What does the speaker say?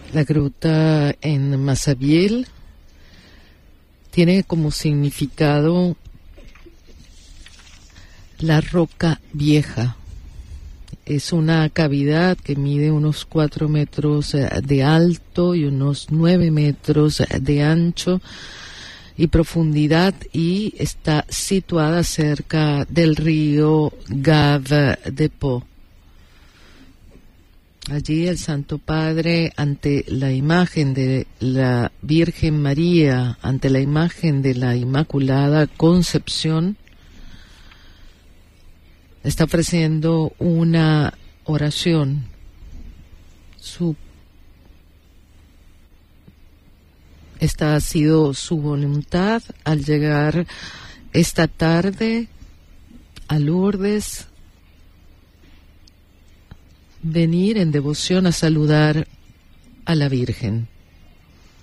La gruta en Mazabil tiene como significado la roca vieja. Es una cavidad que mide unos 4 metros de alto y unos 9 metros de ancho y profundidad, y está situada cerca del río Gave de Pau. Allí el Santo Padre, ante la imagen de la Virgen María, ante la imagen de la Inmaculada Concepción, está ofreciendo una oración. Esta ha sido su voluntad al llegar esta tarde a Lourdes, venir en devoción a saludar a la Virgen.